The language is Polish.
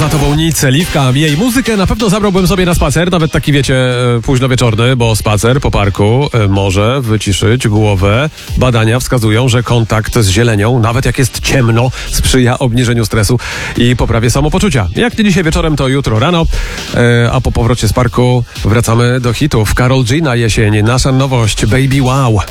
za tobą nic, Liwka. Jej muzykę na pewno zabrałbym sobie na spacer, nawet taki, wiecie, późnowieczorny, bo spacer po parku może wyciszyć głowę. Badania wskazują, że kontakt z zielenią, nawet jak jest ciemno, sprzyja obniżeniu stresu i poprawie samopoczucia. Jak nie dzisiaj wieczorem, to jutro rano, a po powrocie z parku wracamy do hitów. Karol G na jesień, nasza nowość, Baby Wow.